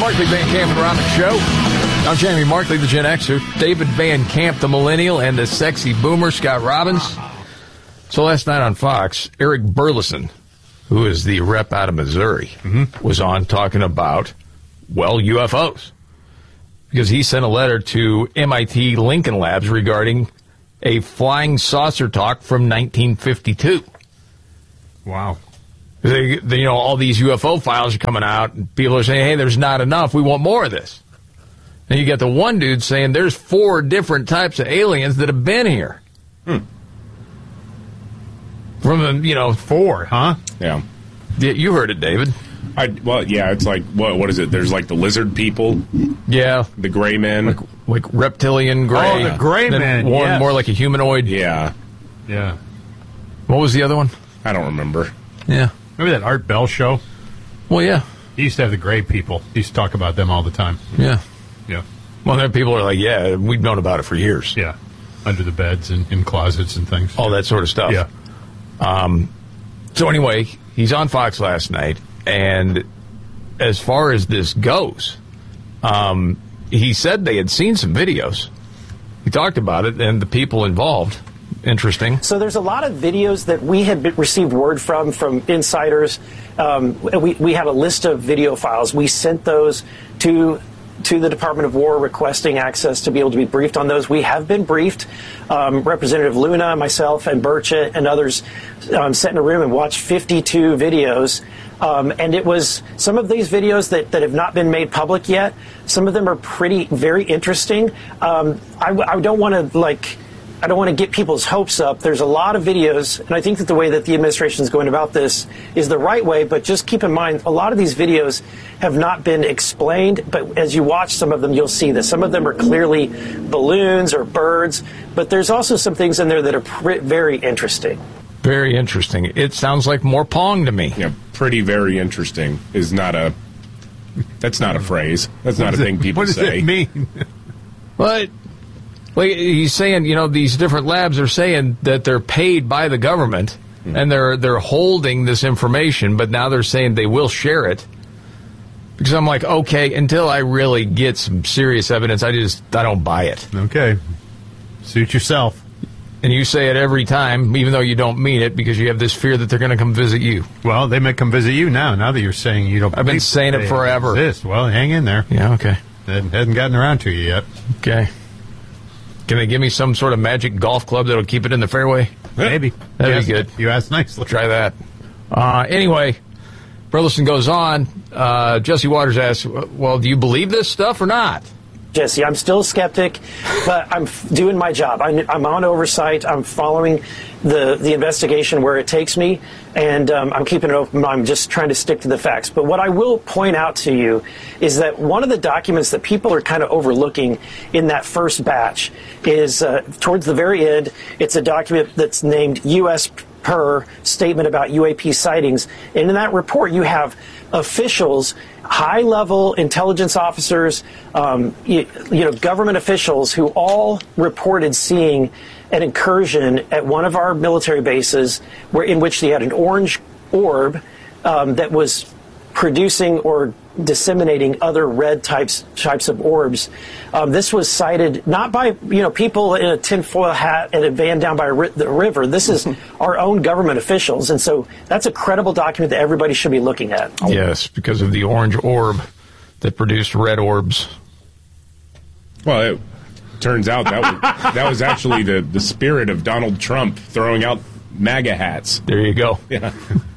Markley, Van Camp, and Robbins Show. I'm Jamie Markley, the Gen Xer. David Van Camp, the Millennial, and the Sexy Boomer, Scott Robbins. So last night on Fox, Eric Burleson, who is the rep out of Missouri, was on talking about, well, UFOs. Because he sent a letter to MIT Lincoln Labs regarding a flying saucer talk from 1952. Wow. All these UFO files are coming out, and people are saying, hey, there's not enough. We want more of this. And you get the one dude saying there's 4 different types of aliens that have been here. From, 4, huh? Yeah. You heard it, David. It's like, what is it? There's like the lizard people. Yeah. The gray men. Like reptilian gray. Oh, the gray men, One yes. more like a humanoid. Yeah. Yeah. What was the other one? I don't remember. Yeah. Remember that Art Bell show? Well, yeah. He used to have the gray people. He used to talk about them all the time. Yeah. Yeah. Well, then people are like, yeah, we've known about it for years. Yeah. Under the beds and in closets and things. All that sort of stuff. Yeah. So anyway, he's on Fox last night, and as far as this goes, he said they had seen some videos. He talked about it and the people involved. Interesting. So there's a lot of videos that we had received word from insiders. We have a list of video files. We sent those to the Department of War requesting access to be able to be briefed on those. We have been briefed. Representative Luna, myself, and Burchett and others sat in a room and watched 52 videos. And it was some of these videos that have not been made public yet. Some of them are very interesting. I don't want to get people's hopes up. There's a lot of videos, and I think that the way that the administration is going about this is the right way, but just keep in mind, a lot of these videos have not been explained, but as you watch some of them, you'll see this. Some of them are clearly balloons or birds, but there's also some things in there that are very interesting. Very interesting. It sounds like more Pong to me. Yeah, very interesting is not a... That's not a phrase. That's not a thing people say. What does it mean? But... Well, he's saying, these different labs are saying that they're paid by the government, and they're holding this information, but now they're saying they will share it. Because I'm like, okay, until I really get some serious evidence, I don't buy it. Okay. Suit yourself. And you say it every time, even though you don't mean it, because you have this fear that they're going to come visit you. Well, they may come visit you now that you're saying you don't I've been saying it forever. Exist. Well, hang in there. Yeah, okay. It hasn't gotten around to you yet. Okay. Can they give me some sort of magic golf club that'll keep it in the fairway? Maybe. That'd be good. You asked nicely. Try that. Anyway, Burleson goes on. Jesse Waters asks, well, do you believe this stuff or not? Jesse, I'm still a skeptic, but I'm doing my job. I'm on oversight. I'm following the investigation where it takes me, and I'm keeping it open. I'm just trying to stick to the facts. But what I will point out to you is that one of the documents that people are kind of overlooking in that first batch is towards the very end. It's a document that's named U.S. per Statement about UAP sightings. And in that report, you have officials, high-level intelligence officers, government officials who all reported seeing an incursion at one of our military bases in which they had an orange orb that was producing or disseminating other red types of orbs. This was cited not by people in a tinfoil hat and a van down by the river. This is our own government officials, and so that's a credible document that everybody should be looking at. Yes, because of the orange orb that produced red orbs. Well, it turns out that was actually the spirit of Donald Trump throwing out MAGA hats. There you go. Yeah.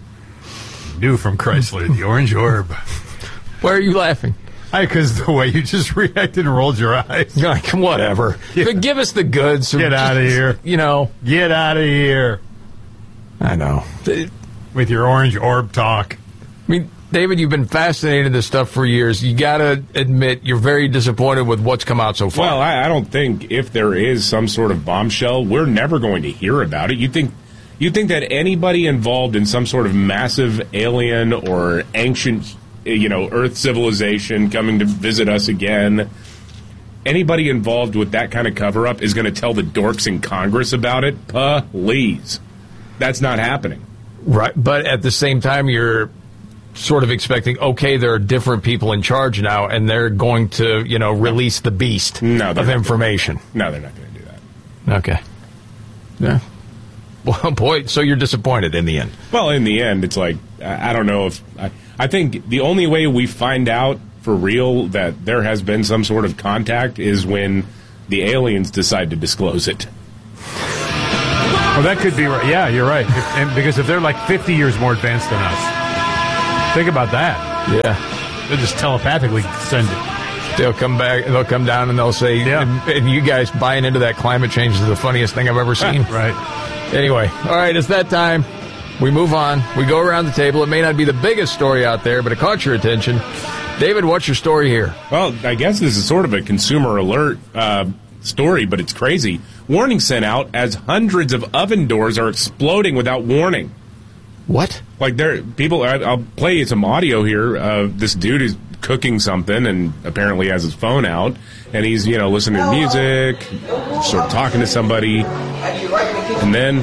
New from Chrysler, the orange orb. Why are you laughing? Because the way you just reacted and rolled your eyes. Like, whatever. Yeah. But give us the goods. Get out of here. Get out of here. I know. With your orange orb talk. I mean, David, you've been fascinated in this stuff for years. You got to admit you're very disappointed with what's come out so far. Well, I don't think if there is some sort of bombshell, we're never going to hear about it. You think that anybody involved in some sort of massive alien or ancient, Earth civilization coming to visit us again, anybody involved with that kind of cover-up is going to tell the dorks in Congress about it? Please. That's not happening. Right, but at the same time, you're sort of expecting, okay, there are different people in charge now, and they're going to, release the beast of information. No, they're not going to do that. Okay. Yeah. Well, boy, so you're disappointed in the end. Well, in the end, it's like, I don't know if... I think the only way we find out for real that there has been some sort of contact is when the aliens decide to disclose it. Well, that could be right. Yeah, you're right. Because if they're like 50 years more advanced than us, think about that. Yeah. They'll just telepathically send it. They'll come back, they'll come down, and they'll say, and you guys buying into that climate change is the funniest thing I've ever seen. Right. Anyway, all right, it's that time. We move on. We go around the table. It may not be the biggest story out there, but it caught your attention. David, what's your story here? Well, I guess this is sort of a consumer alert story, but it's crazy. Warning sent out as hundreds of oven doors are exploding without warning. What? Like, I'll play you some audio here. This dude is cooking something and apparently has his phone out, and he's, listening to music, sort of talking to somebody, and then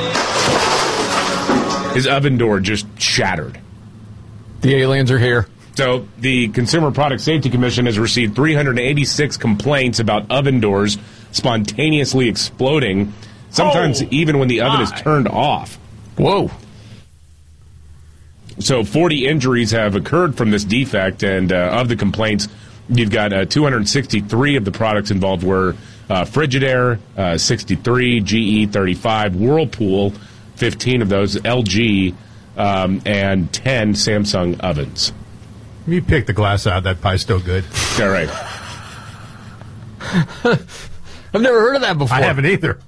his oven door just shattered. The aliens are here. So the Consumer Product Safety Commission has received 386 complaints about oven doors spontaneously exploding, sometimes even when the oven is turned off. Whoa. So 40 injuries have occurred from this defect, and of the complaints, you've got 263 of the products involved were Frigidaire, 63, GE, 35, Whirlpool, 15 of those, LG, and 10 Samsung ovens. You pick the glass out, that pie's still good. All right. I've never heard of that before. I haven't either.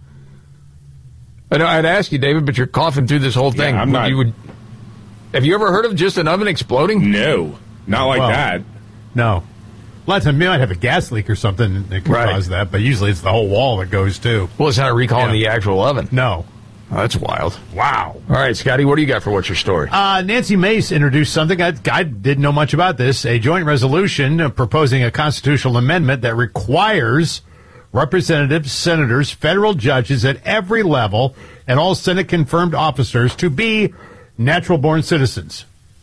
I know I'd ask you, David, but you're coughing through this whole thing. Yeah, I'm not. Have you ever heard of just an oven exploding? No, not like that. No. A lot of times, you might have a gas leak or something that can cause that, but usually it's the whole wall that goes too. Well, it's not recalling the actual oven. No. Oh, that's wild. Wow. All right, Scotty, what do you got for what's your story? Nancy Mace introduced something. I didn't know much about this. A joint resolution proposing a constitutional amendment that requires representatives, senators, federal judges at every level, and all Senate-confirmed officers to be natural-born citizens.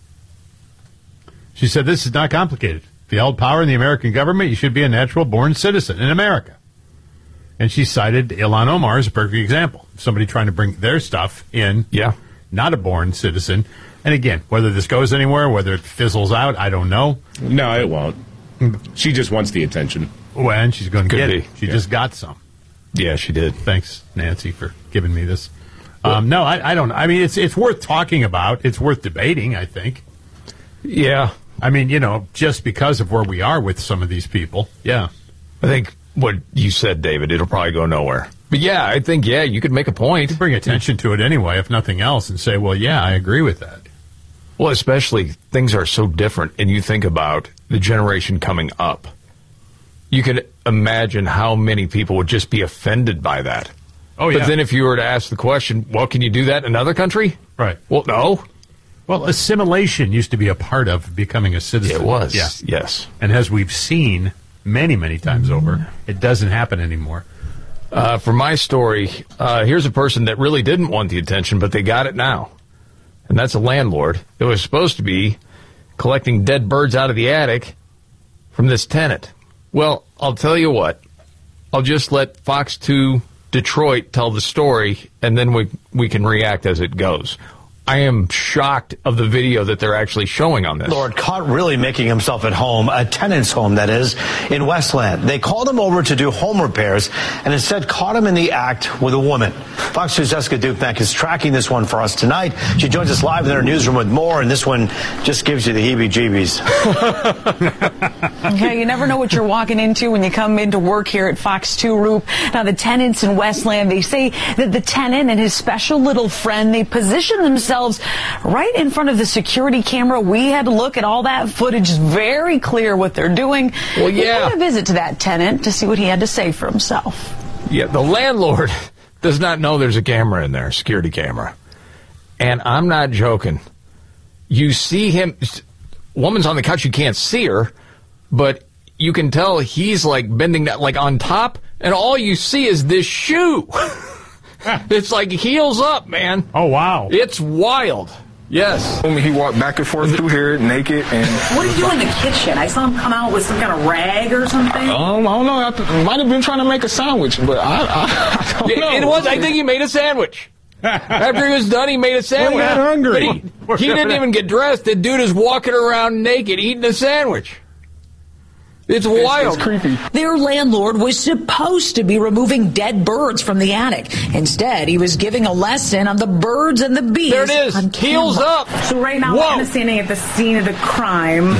She said this is not complicated. If you held power in the American government, you should be a natural-born citizen in America. And she cited Ilhan Omar as a perfect example. Somebody trying to bring their stuff in, not a born citizen. And again, whether this goes anywhere, whether it fizzles out, I don't know. No, it won't. She just wants the attention. Well, and she's going to get it. She just got some. Yeah, she did. Thanks, Nancy, for giving me this. No, I don't. I mean, it's worth talking about. It's worth debating, I think. Yeah. I mean, just because of where we are with some of these people. Yeah. I think what you said, David, it'll probably go nowhere. But yeah, I think, you could make a point. Bring attention to it anyway, if nothing else, and say, well, yeah, I agree with that. Well, especially things are so different, and you think about the generation coming up. You could imagine how many people would just be offended by that. Oh, yeah. But then if you were to ask the question, well, can you do that in another country? Right. Well, no. Well, assimilation used to be a part of becoming a citizen. It was, yeah. Yes. And as we've seen many, many times over, it doesn't happen anymore. For my story, here's a person that really didn't want the attention, but they got it now. And that's a landlord that was supposed to be collecting dead birds out of the attic from this tenant. Well, I'll tell you what. I'll just let Fox 2 Detroit tell the story, and then we can react as it goes. I am shocked of the video that they're actually showing on this. Lord caught really making himself at home, a tenant's home, that is, in Westland. They called him over to do home repairs and instead caught him in the act with a woman. Fox 2's Jessica Dupek is tracking this one for us tonight. She joins us live in our newsroom with more, and this one just gives you the heebie-jeebies. Okay, you never know what you're walking into when you come into work here at Fox 2 Roop. Now, the tenants in Westland, they say that the tenant and his special little friend, they position themselves right in front of the security camera. We had to look at all that footage. It's very clear what they're doing. Well, yeah. We paid a visit to that tenant to see what he had to say for himself. Yeah, the landlord does not know there's a camera in there, security camera. And I'm not joking. You see him, woman's on the couch, you can't see her, but you can tell he's like bending that, like on top, and all you see is this shoe. It's like heels up, man. Oh, wow. It's wild. Yes. He walked back and forth through here naked. And what did you do in the kitchen? I saw him come out with some kind of rag or something. I don't know. I might have been trying to make a sandwich, but I don't know. It was. I think he made a sandwich. After he was done, he made a sandwich. Well, he got hungry. He didn't even get dressed. The dude is walking around naked eating a sandwich. It's wild. It's creepy. Their landlord was supposed to be removing dead birds from the attic. Instead, he was giving a lesson on the birds and the bees. There it is. On Heels camera. up. So right now, we're kind of standing at the scene of the crime.